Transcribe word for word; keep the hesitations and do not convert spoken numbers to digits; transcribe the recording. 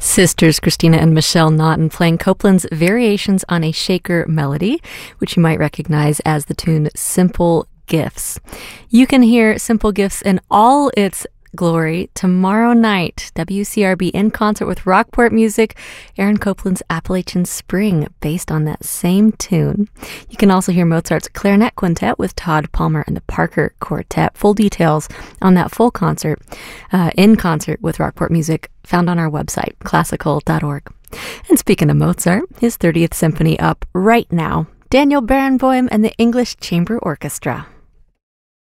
Sisters Christina and Michelle Naughton playing Copland's Variations on a Shaker Melody, which you might recognize as the tune Simple Gifts. You can hear Simple Gifts in all its glory tomorrow night. W C R B in concert with Rockport Music, Aaron Copland's Appalachian Spring, based on that same tune. You can also hear Mozart's Clarinet Quintet with Todd Palmer and the Parker Quartet. Full details on that full concert, uh, in concert with Rockport Music, found on our website, classical dot org. And speaking of Mozart, his thirtieth Symphony up right now. Daniel Barenboim and the English Chamber Orchestra.